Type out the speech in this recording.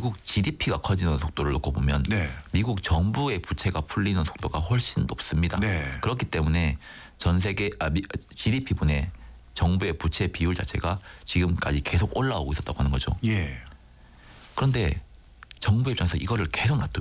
미국 GDP가 커지는 속도를 놓고 보면 네. 미국 정부의 부채가 풀리는 속도가 훨씬 높습니다. 네. 그렇기 때문에 전 세계 GDP분의 정부의 부채 비율 자체가 지금까지 계속 올라오고 있었다고 하는 거죠. 예. 그런데 정부 입장에서 이거를 계속 놔두면